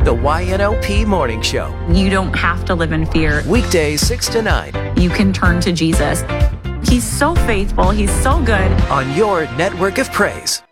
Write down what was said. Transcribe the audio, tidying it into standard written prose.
The YNOP Morning Show. You don't have to live in fear. Weekdays 6 to 9. You can turn to Jesus. He's so faithful. He's so good. On your network of praise.